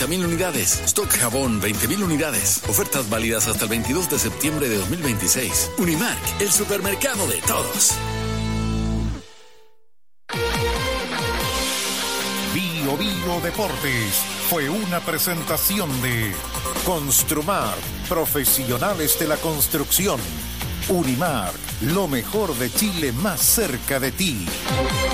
50.000 unidades. Stock jabón, 20.000 unidades. Ofertas válidas hasta el 22 de septiembre de 2026. Unimark, el supermercado de todos. Bio Bio Deportes fue una presentación de Construmar, profesionales de la construcción. Unimark, lo mejor de Chile más cerca de ti.